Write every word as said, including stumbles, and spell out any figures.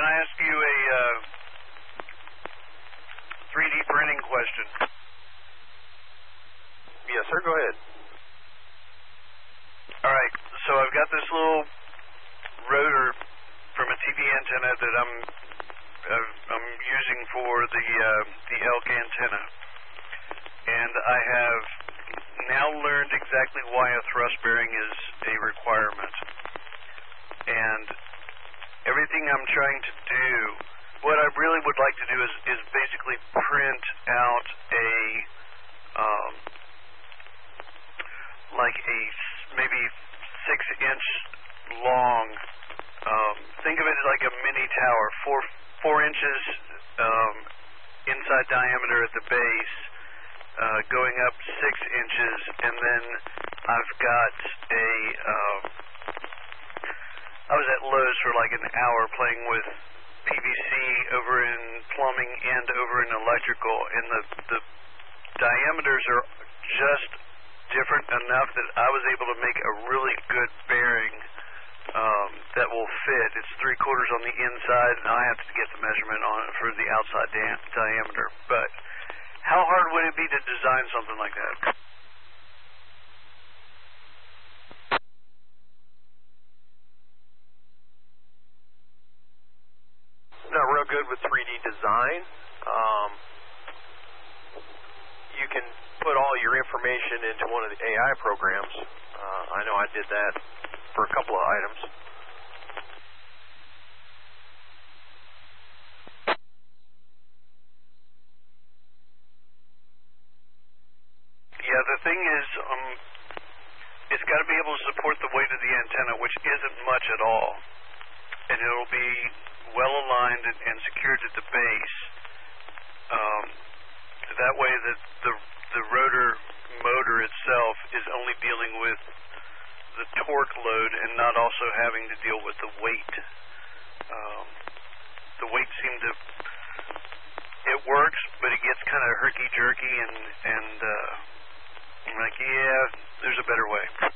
I ask you a uh, three D printing question? Yes, sir. Go ahead. All right. So I've got this little rotor from a T V antenna that I'm uh, I'm using for the uh, the elk antenna, and I have now learned exactly why a thrust bearing is a requirement. And everything I'm trying to do, what I really would like to do is, is basically print out a, um, like a maybe six inch long, um, think of it like a mini tower, four, four inches um, inside diameter at the base, uh, going up six inches, and then I've got a, um, I was at Lowe's for like an hour playing with P V C over in plumbing and over in electrical, and the, the diameters are just different enough that I was able to make a really good bearing um, that will fit. It's three quarters on the inside, and I have to get the measurement on it for the outside di- diameter. But how hard would it be to design something like that? Not real good with three D design. Um, you can put all your information into one of the A I programs. Uh, I know I did that for a couple of items. Yeah, the thing is, um, it's got to be able to support the weight of the antenna, which isn't much at all. And it'll be well aligned and, and secured at the base. Um, that way that the, the rotor motor itself is only dealing with the torque load and not also having to deal with the weight. Um, the weight seemed to, it works, but it gets kind of herky-jerky, and, and uh, I'm like, yeah, there's a better way.